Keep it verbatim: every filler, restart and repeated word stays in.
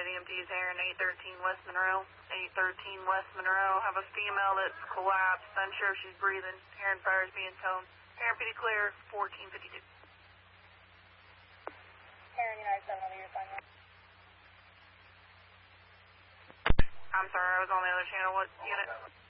United E M Ts here in eight thirteen West Monroe. eight thirteen West Monroe. Have a female that's collapsed. Unsure if she's breathing. Hearing fires being toned. Hearing pretty clear. fourteen fifty-two. Hearing United seven over your assignment. I'm sorry, I was on the other channel. What unit?